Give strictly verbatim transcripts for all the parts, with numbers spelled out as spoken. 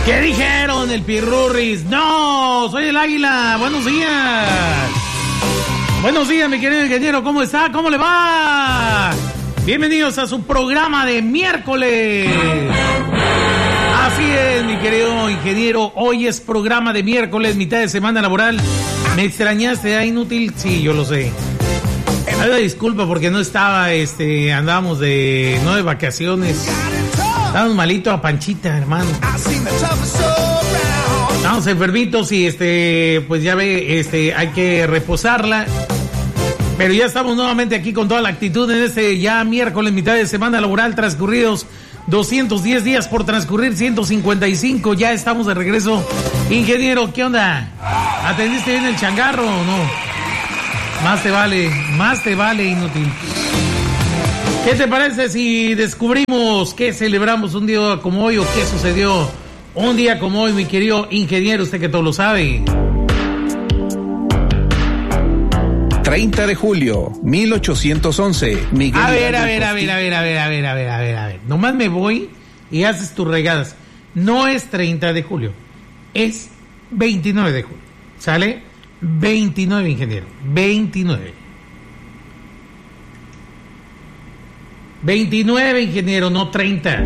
¿Qué dijeron el Pirurris? No, soy el Águila. Buenos días. Buenos días, mi querido ingeniero. ¿Cómo está? ¿Cómo le va? Bienvenidos a su programa de miércoles. Así es, mi querido ingeniero. Hoy es programa de miércoles, mitad de semana laboral. ¿Me extrañaste, ah, inútil? Sí, yo lo sé. Una disculpa porque no estaba, este, andábamos de, no de vacaciones. Estábamos malito a Panchita, hermano. Estamos enfermitos y este, pues ya ve, este, hay que reposarla. Pero ya estamos nuevamente aquí con toda la actitud en este ya miércoles, mitad de semana laboral, transcurridos doscientos diez días por transcurrir, ciento cincuenta y cinco. Ya estamos de regreso. Ingeniero, ¿qué onda? ¿Atendiste bien el changarro o no? Más te vale, más te vale, inútil. ¿Qué te parece si descubrimos qué celebramos un día como hoy o qué sucedió un día como hoy, mi querido ingeniero? Usted que todo lo sabe. treinta de julio, mil ochocientos once. Miguel a ver, a ver, a ver, a ver, a ver, a ver, a ver, a ver, a ver. Nomás me voy y haces tus regadas. No es treinta de julio, es veintinueve de julio. ¿Sale? veintinueve, ingeniero. veintinueve. veintinueve, ingeniero, no treinta.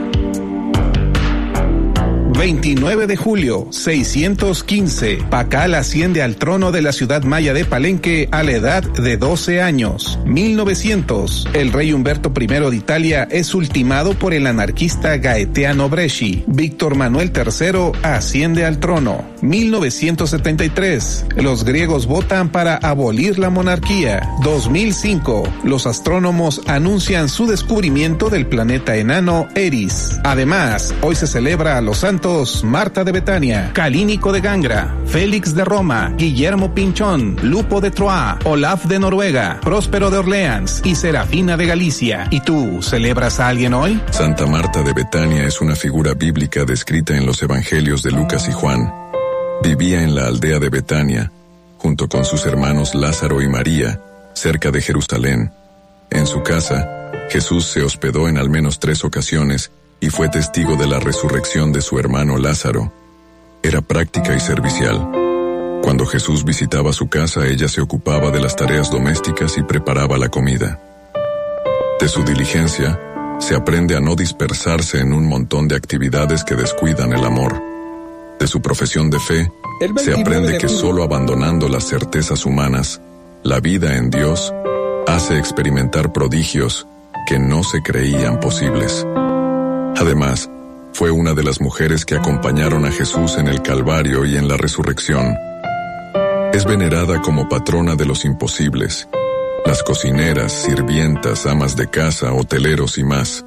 veintinueve de julio, seiscientos quince. Pacal asciende al trono de la ciudad maya de Palenque a la edad de doce años. mil novecientos. El rey Humberto primero de Italia es ultimado por el anarquista Gaetano Bresci. Víctor Manuel tercero asciende al trono. mil novecientos setenta y tres. Los griegos votan para abolir la monarquía. dos mil cinco. Los astrónomos anuncian su descubrimiento del planeta enano Eris. Además, hoy se celebra a los santos Marta de Betania, Calínico de Gangra, Félix de Roma, Guillermo Pinchón, Lupo de Troyes, Olaf de Noruega, Próspero de Orleans y Serafina de Galicia. ¿Y tú, celebras a alguien hoy? Santa Marta de Betania es una figura bíblica descrita en los evangelios de Lucas y Juan. Vivía en la aldea de Betania, junto con sus hermanos Lázaro y María, cerca de Jerusalén. En su casa, Jesús se hospedó en al menos tres ocasiones y fue testigo de la resurrección de su hermano Lázaro. Era práctica y servicial. Cuando Jesús visitaba su casa, ella se ocupaba de las tareas domésticas y preparaba la comida. De su diligencia, se aprende a no dispersarse en un montón de actividades que descuidan el amor. De su profesión de fe, se aprende que solo abandonando las certezas humanas, la vida en Dios hace experimentar prodigios que no se creían posibles. Además, fue una de las mujeres que acompañaron a Jesús en el Calvario y en la resurrección. Es venerada como patrona de los imposibles, las cocineras, sirvientas, amas de casa, hoteleros y más.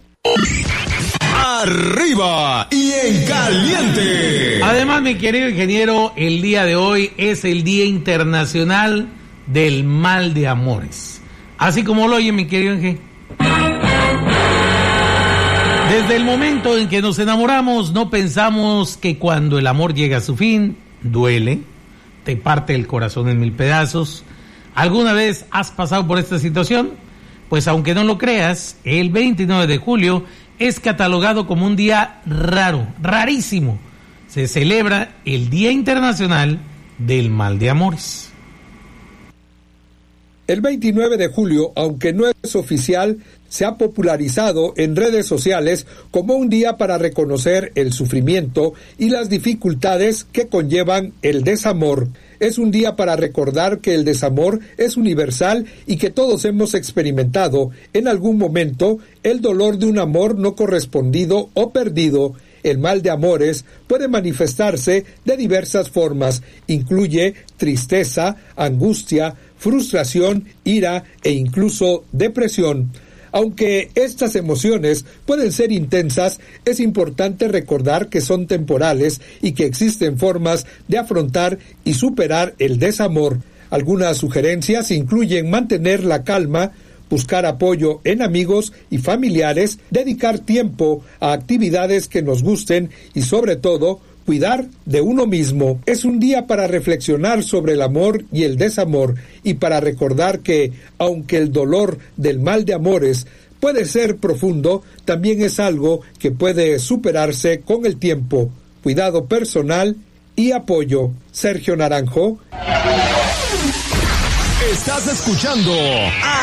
¡Arriba y en caliente! Además, mi querido ingeniero, el día de hoy es el Día Internacional del Mal de Amores. Así como lo oye, mi querido ingeniero. Desde el momento en que nos enamoramos, no pensamos que cuando el amor llega a su fin, duele, te parte el corazón en mil pedazos. ¿Alguna vez has pasado por esta situación? Pues aunque no lo creas, el veintinueve de julio es catalogado como un día raro, rarísimo. Se celebra el Día Internacional del Mal de Amores. El veintinueve de julio, aunque no es oficial, se ha popularizado en redes sociales como un día para reconocer el sufrimiento y las dificultades que conllevan el desamor. Es un día para recordar que el desamor es universal y que todos hemos experimentado en algún momento el dolor de un amor no correspondido o perdido. El mal de amores puede manifestarse de diversas formas. Incluye tristeza, angustia, frustración, ira e incluso depresión. Aunque estas emociones pueden ser intensas, es importante recordar que son temporales y que existen formas de afrontar y superar el desamor. Algunas sugerencias incluyen mantener la calma, buscar apoyo en amigos y familiares, dedicar tiempo a actividades que nos gusten y, sobre todo, cuidar de uno mismo. Es un día para reflexionar sobre el amor y el desamor y para recordar que, aunque el dolor del mal de amores puede ser profundo, también es algo que puede superarse con el tiempo. Cuidado personal y apoyo. Sergio Naranjo. Estás escuchando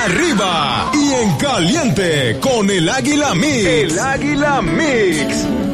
Arriba y en Caliente con el Águila Mix. El Águila Mix.